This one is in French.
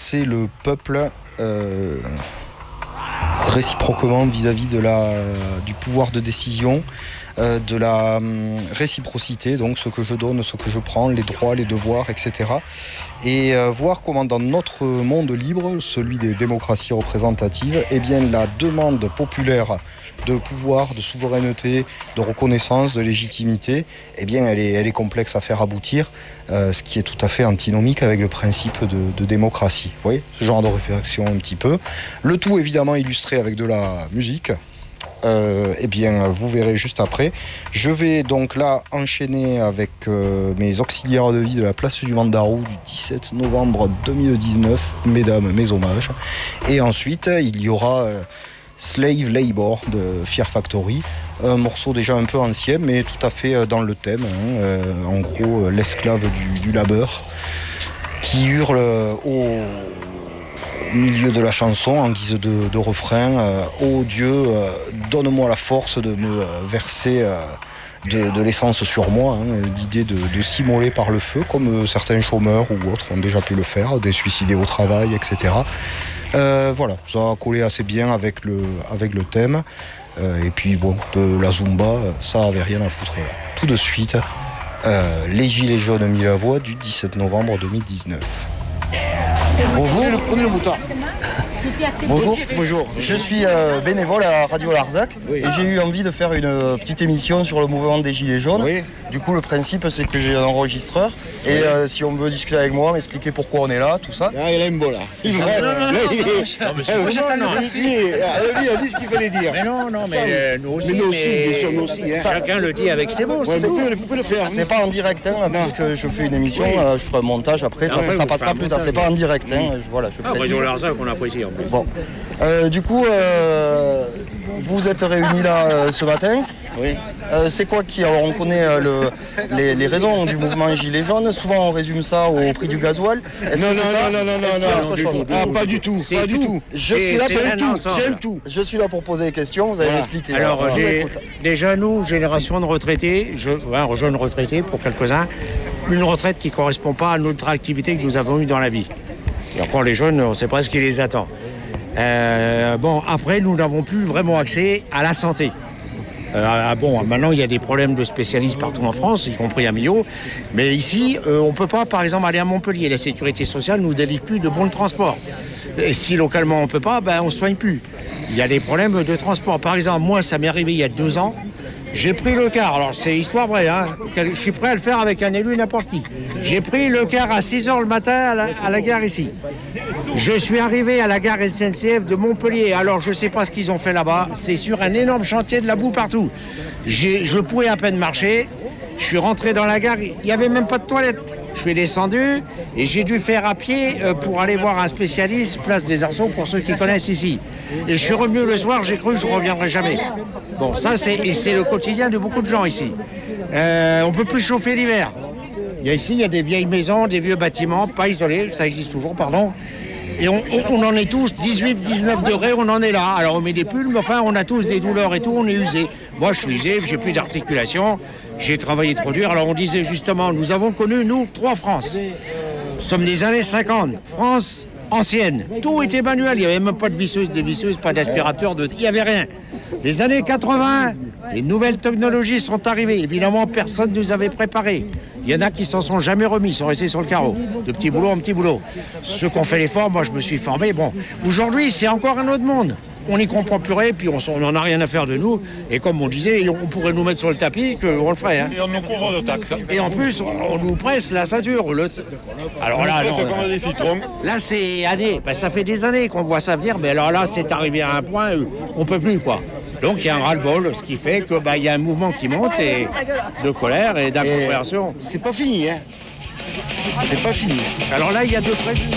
penser le peuple réciproquement vis-à-vis du pouvoir de décision, de la réciprocité, donc ce que je donne, ce que je prends, les droits, les devoirs, etc. Et voir comment dans notre monde libre, celui des démocraties représentatives, eh bien, la demande populaire de pouvoir, de souveraineté, de reconnaissance, de légitimité, eh bien, elle est complexe à faire aboutir, ce qui est tout à fait antinomique avec le principe de démocratie. Vous voyez, ce genre de réflexion un petit peu. Le tout évidemment illustré avec de la musique. Eh bien, vous verrez juste après. Je vais donc là enchaîner avec mes auxiliaires de vie de la place du Mandarou du 17 novembre 2019. Mesdames, mes hommages. Et ensuite, il y aura Slave Labor de Fear Factory. Un morceau déjà un peu ancien, mais tout à fait dans le thème. En gros, l'esclave du labeur qui hurle au milieu de la chanson en guise de refrain, ô Dieu, donne-moi la force de me verser de l'essence sur moi, l'idée de s'immoler par le feu comme certains chômeurs ou autres ont déjà pu le faire, des suicidés au travail, etc. Voilà, ça a collé assez bien avec le thème, et puis bon, de la Zumba, ça avait rien à foutre. Tout de suite, les Gilets jaunes ont mis la voix du 17 novembre 2019. Bonjour. Prenez le moutard. Bonjour. Je suis bénévole à Radio Larzac, et j'ai eu envie de faire une petite émission sur le mouvement des Gilets jaunes. Oui. Du coup, le principe, c'est que j'ai un enregistreur et si on veut discuter avec moi, m'expliquer pourquoi on est là, tout ça. Ah, il a une bola. Lui, il a dit ce qu'il fallait dire. Mais non, mais nous aussi. Bien sûr, nous aussi. Chacun le dit avec ses mots. Vous pouvez le faire. C'est pas en direct, puisque je fais une émission, je ferai un montage après, ça passera plus tard. C'est pas en direct, voilà. Radio Larzac, on apprécie en plus. Bon. Du coup, vous êtes réunis là ce matin. Oui. C'est quoi qui... Alors on connaît les raisons du mouvement Gilets jaunes. Souvent on résume ça au prix du gasoil. Non, pas du tout. Je suis là pour poser des questions, vous allez m'expliquer. Alors, déjà nous, génération de retraités, jeunes retraités pour quelques-uns, une retraite qui ne correspond pas à notre activité que nous avons eue dans la vie. Alors quand les jeunes, on ne sait pas ce qui les attend. Après, nous n'avons plus vraiment accès à la santé. Maintenant, il y a des problèmes de spécialistes partout en France, y compris à Millau. Mais ici, on ne peut pas, par exemple, aller à Montpellier. La sécurité sociale ne nous délivre plus de bons de transport. Et si localement on ne peut pas, on ne soigne plus. Il y a des problèmes de transport. Par exemple, moi, ça m'est arrivé il y a 2 ans. J'ai pris le car, alors c'est histoire vraie, je suis prêt à le faire avec un élu n'importe qui. J'ai pris le car à 6h le matin à la gare ici. Je suis arrivé à la gare SNCF de Montpellier, alors je ne sais pas ce qu'ils ont fait là-bas, c'est sur un énorme chantier de la boue partout. Je pouvais à peine marcher, je suis rentré dans la gare, il n'y avait même pas de toilette. Je suis descendu et j'ai dû faire à pied pour aller voir un spécialiste, place des Arceaux, pour ceux qui connaissent ici. Et je suis revenu le soir, j'ai cru que je ne reviendrai jamais. Bon, ça c'est le quotidien de beaucoup de gens ici. On ne peut plus chauffer l'hiver. Il y a des vieilles maisons, des vieux bâtiments, pas isolés, ça existe toujours, pardon. Et on en est tous, 18, 19 degrés, on en est là. Alors on met des pulls, mais enfin on a tous des douleurs et tout, on est usé. Moi je suis usé, j'ai plus d'articulation, j'ai travaillé trop dur. Alors on disait justement, nous avons connu, nous, 3 France. Nous sommes des années 50, France ancienne. Tout était manuel, il n'y avait même pas de visseuse, pas d'aspirateur, il n'y avait rien. Les années 80, les nouvelles technologies sont arrivées. Évidemment, personne ne nous avait préparés. Il y en a qui s'en sont jamais remis, ils sont restés sur le carreau. De petit boulot en petit boulot. Ceux qui ont fait l'effort, moi je me suis formé. Bon, aujourd'hui, c'est encore un autre monde. On n'y comprend plus rien, puis on n'en a rien à faire de nous. Et comme on disait, on pourrait nous mettre sur le tapis, qu'on le ferait. Et on nous couvre de taxes. Et en plus, on nous presse la ceinture. Alors là, non, comme des citrons. Là, c'est années. Ça fait des années qu'on voit ça venir, mais alors là, c'est arrivé à un point où on peut plus, quoi. Donc il y a un ras-le-bol, ce qui fait que il y a un mouvement qui monte de colère et d'incompréhension. C'est pas fini, C'est pas fini. Alors là, il y a 2 préjugés.